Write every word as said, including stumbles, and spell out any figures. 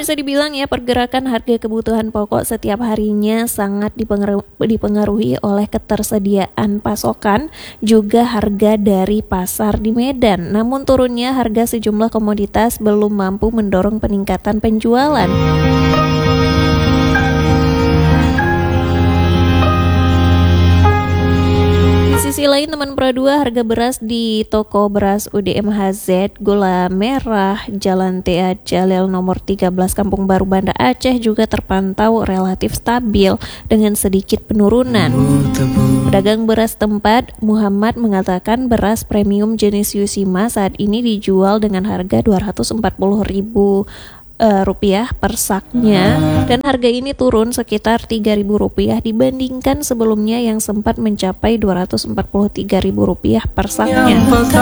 bisa dibilang ya, pergerakan harga kebutuhan pokok setiap harinya sangat dipengaruhi, dipengaruhi oleh ketersediaan pasokan, juga harga dari pasar di Medan. Namun turunnya harga sejumlah komoditas belum mampu mendorong peningkatan penjualan. Sisi lain, teman Pro dua, harga beras di toko beras U D M H Z Gula Merah Jalan T A Jalil nomor tiga belas Kampung Baru Banda Aceh juga terpantau relatif stabil dengan sedikit penurunan. Pedagang beras tempat Muhammad mengatakan beras premium jenis Yusima saat ini dijual dengan harga dua ratus empat puluh ribu rupiah per saknya, dan harga ini turun sekitar tiga ribu rupiah dibandingkan sebelumnya yang sempat mencapai dua ratus empat puluh tiga ribu rupiah per saknya.